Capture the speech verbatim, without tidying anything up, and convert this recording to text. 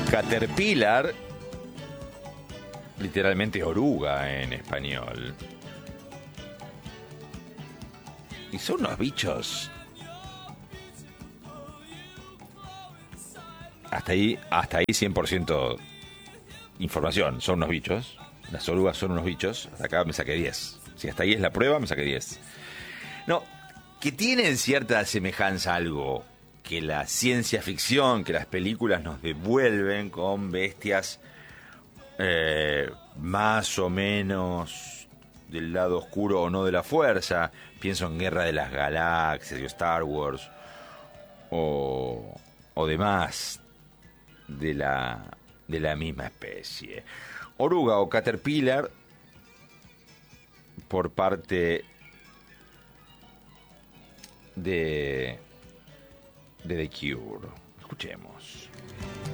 Caterpillar, literalmente oruga en español. Y son unos bichos. Hasta ahí, hasta ahí cien por ciento información. Son unos bichos. Las orugas son unos bichos. Hasta acá me saqué diez. Si hasta ahí es la prueba, me saqué diez. No, que tienen cierta semejanza a algo que la ciencia ficción, que las películas nos devuelven con bestias eh, más o menos del lado oscuro o no de la fuerza. Pienso en Guerra de las Galaxias y Star Wars o, o demás de la, de la misma especie. Oruga o Caterpillar por parte de, de The Cure. Escuchemos.